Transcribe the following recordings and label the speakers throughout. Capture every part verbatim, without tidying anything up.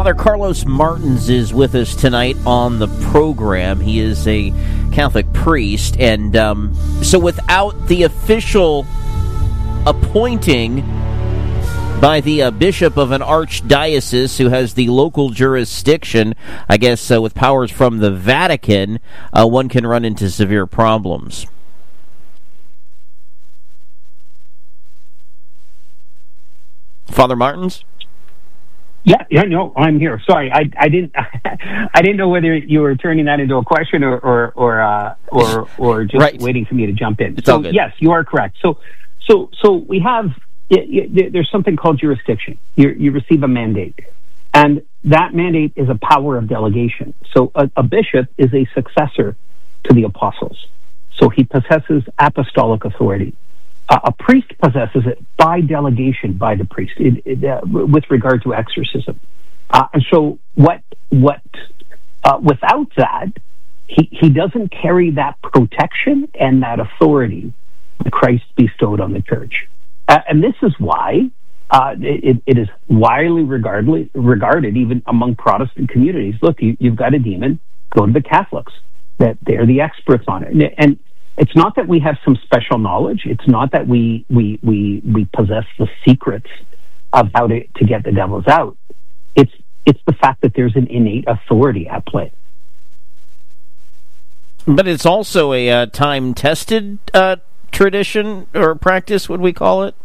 Speaker 1: Father Carlos Martins is with us tonight on the program. He is a Catholic priest, and um, so without the official appointing by the uh, bishop of an archdiocese who has the local jurisdiction, I guess uh, with powers from the Vatican, uh, one can run into severe problems. Father Martins?
Speaker 2: Yeah, yeah, no, I'm here. Sorry, I, I didn't, I didn't know whether you were turning that into a question or, or, or, uh, or, or just
Speaker 1: right.
Speaker 2: waiting for me to jump in.
Speaker 1: It's
Speaker 2: so
Speaker 1: all good.
Speaker 2: Yes, you are correct. So, so, so we have it, it, there's something called jurisdiction. You, you receive a mandate, and that mandate is a power of delegation. So, a, a bishop is a successor to the apostles. So he possesses apostolic authority. Uh, a priest possesses it by delegation by the priest it, it, uh, with regard to exorcism. Uh, and so what, what, uh, without that, he, he doesn't carry that protection and that authority that Christ bestowed on the church. Uh, and this is why uh, it, it is widely regarded, regarded even among Protestant communities. Look, you, you've got a demon, go to the Catholics. That they're the experts on it. And, and it's not that we have some special knowledge. It's not that we we we, we possess the secrets of how to, to get the devils out. It's it's the fact that there's an innate authority at play.
Speaker 1: But it's also a uh, time-tested uh, tradition or practice, would we call it?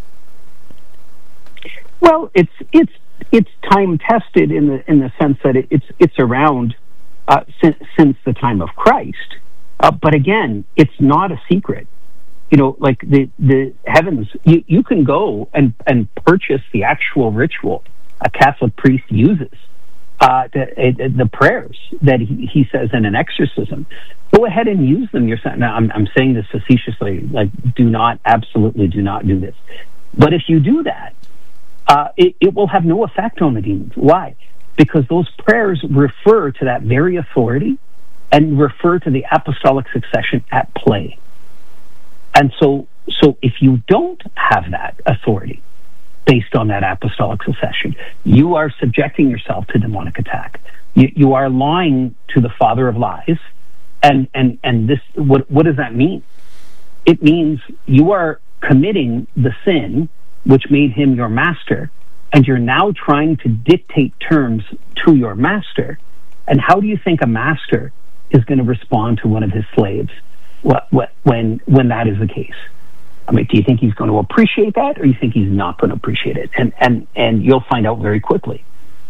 Speaker 2: Well, it's it's it's time-tested in the in the sense that it, it's it's around uh, since since the time of Christ. Uh, but again, it's not a secret. You know, like the, the heavens, you, you can go and, and purchase the actual ritual a Catholic priest uses, uh, the, the prayers that he, he says in an exorcism. Go ahead and use them yourself. Now, I'm, I'm saying this facetiously, like, do not, absolutely do not do this. But if you do that, uh, it, it will have no effect on the demons. Why? Because those prayers refer to that very authority and refer to the apostolic succession at play. And so, so if you don't have that authority based on that apostolic succession, you are subjecting yourself to demonic attack. You, you are lying to the father of lies. And, and, and this, what, what does that mean? It means you are committing the sin which made him your master, and you're now trying to dictate terms to your master. And how do you think a master is going to respond to one of his slaves what, what, when when that is the case? I mean, do you think he's going to appreciate that, or do you think he's not going to appreciate it? And and and you'll find out very quickly.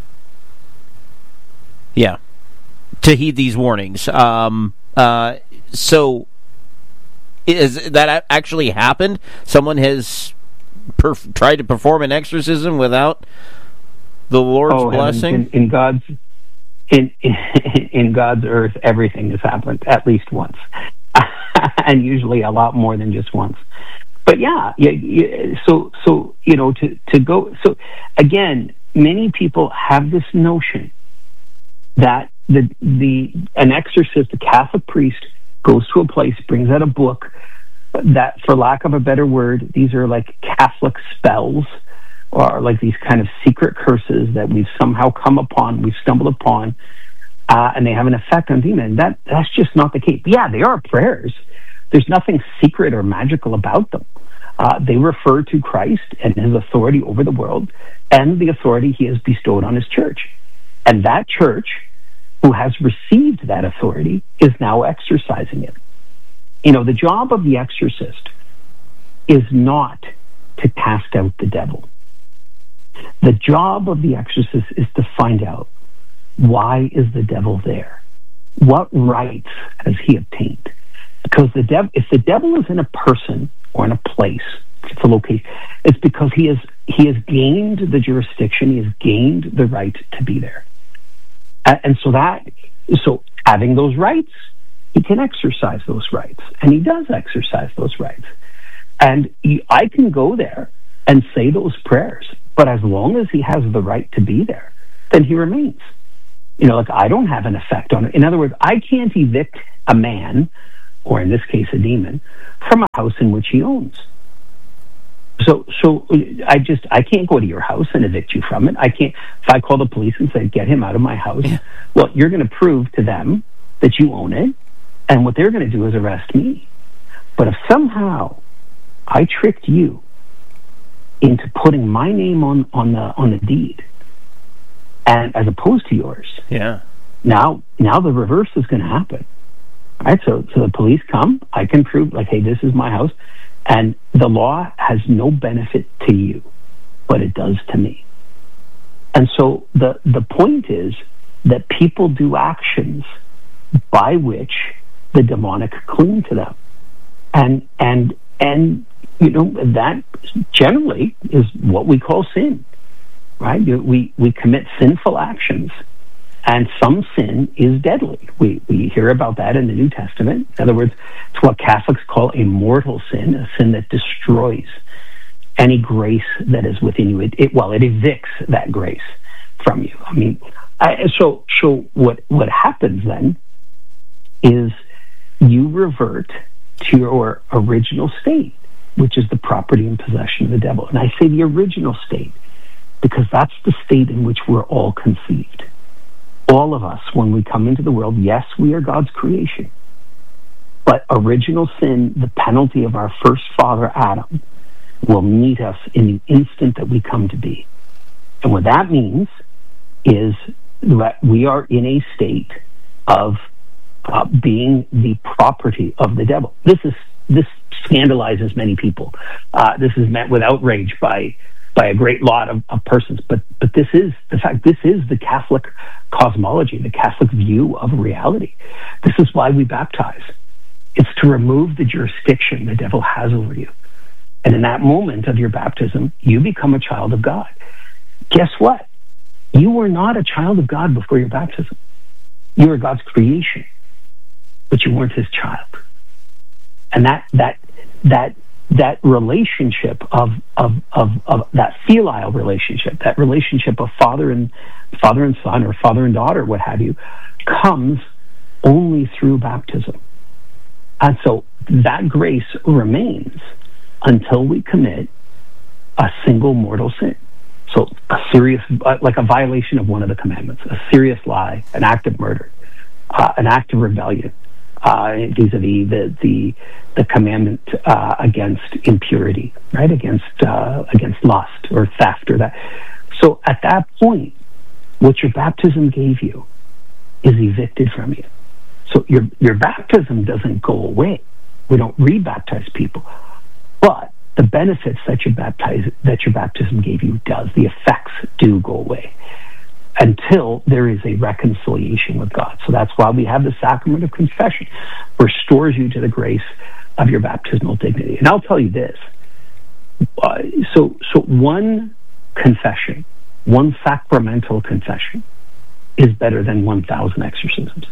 Speaker 1: Yeah, to heed these warnings. Um, uh, so, is that actually happened? Someone has perf- tried to perform an exorcism without the Lord's
Speaker 2: oh,
Speaker 1: blessing?
Speaker 2: In, in God's In, in in God's earth, everything has happened at least once, and usually a lot more than just once. But yeah, yeah, yeah, so so you know to to go. So again, many people have this notion that the the an exorcist, a Catholic priest, goes to a place, brings out a book that, for lack of a better word, these are like Catholic spells, or like these kind of secret curses that we've somehow come upon, we've stumbled upon, uh, and they have an effect on demons. That that's just not the case. Yeah, they are prayers. There's nothing secret or magical about them. Uh, they refer to Christ and his authority over the world and the authority he has bestowed on his church. And that church, who has received that authority, is now exercising it. You know, the job of the exorcist is not to cast out the devil. The job of the exorcist is to find out, why is the devil there? What rights has he obtained? Because the dev- if the devil is in a person or in a place, if it's a location, it's because he has he has gained the jurisdiction, he has gained the right to be there. Uh, and so that, so having those rights, he can exercise those rights, and he does exercise those rights. And he, I can go there and say those prayers, but as long as he has the right to be there, then he remains. You know, like, I don't have an effect on it. In other words, I can't evict a man, or in this case a demon, from a house in which he owns. So, so I just, I can't go to your house and evict you from it. I can't, if I call the police and say, get him out of my house, yeah. well, you're going to prove to them that you own it, and what they're going to do is arrest me. But if somehow I tricked you into putting my name on, on the, on the deed, and as opposed to yours,
Speaker 1: yeah,
Speaker 2: now, now the reverse is going to happen. All right. So, so the police come, I can prove like, hey, this is my house. And the law has no benefit to you, but it does to me. And so the, the point is that people do actions by which the demonic cling to them. And, and, and, you know, that generally is what we call sin, right? We, we commit sinful actions, and some sin is deadly. We, we hear about that in the New Testament. In other words, it's what Catholics call a mortal sin, a sin that destroys any grace that is within you. It, it well, it evicts that grace from you. I mean, I, so so what what happens then is you revert to your original state, which is the property and possession of the devil. And I say the original state because that's the state in which we're all conceived. All of us, when we come into the world, yes, we are God's creation. But original sin, the penalty of our first father, Adam, will meet us in the instant that we come to be. And what that means is that we are in a state of uh, being the property of the devil. This is this scandalizes many people. Uh, this is met with outrage by by a great lot of, of persons. But but this is the fact. This is the Catholic cosmology, the Catholic view of reality. This is why we baptize. It's to remove the jurisdiction the devil has over you. And in that moment of your baptism, you become a child of God. Guess what? You were not a child of God before your baptism. You were God's creation, but you weren't his child. And that that that that relationship of of of, of that filial relationship, that relationship of father and father and son, or father and daughter, what have you, comes only through baptism. And so that grace remains until we commit a single mortal sin. So a serious, like a violation of one of the commandments, a serious lie, an act of murder, uh, an act of rebellion, uh, vis-a-vis the the the commandment uh, against impurity, right? Against uh, against lust or theft or that. So at that point, what your baptism gave you is evicted from you. So your your baptism doesn't go away. We don't rebaptize people, but the benefits that your baptize that your baptism gave you does. The effects do go away until there is a reconciliation with God. So that's why we have the sacrament of confession, restores you to the grace of your baptismal dignity. And I'll tell you this: uh, so so one confession, one sacramental confession, is better than one thousand exorcisms.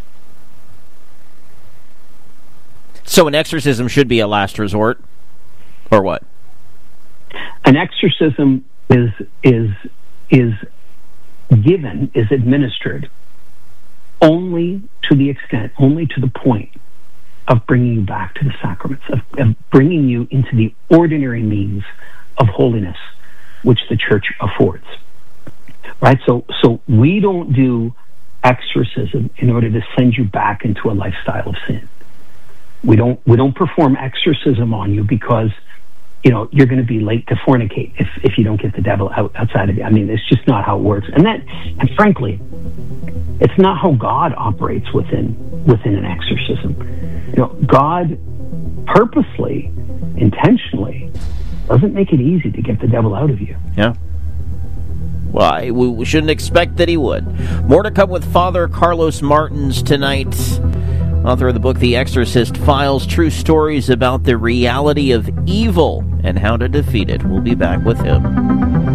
Speaker 1: So an exorcism should be a last resort, or what?
Speaker 2: An exorcism is is is given, is administered only to the extent, only to the point of bringing you back to the sacraments, of, of bringing you into the ordinary means of holiness which the Church affords. Right? So so we don't do exorcism in order to send you back into a lifestyle of sin. We don't we don't perform exorcism on you because, you know, you're going to be late to fornicate if, if you don't get the devil out outside of you. I mean, it's just not how it works. And that, and frankly, it's not how God operates within within an exorcism. You know, God purposely, intentionally, doesn't make it easy to get the devil out of you.
Speaker 1: Yeah. Well, I, we shouldn't expect that he would. More to come with Father Carlos Martins tonight. Author of the book The Exorcist Files, true stories about the reality of evil and how to defeat it. We'll be back with him.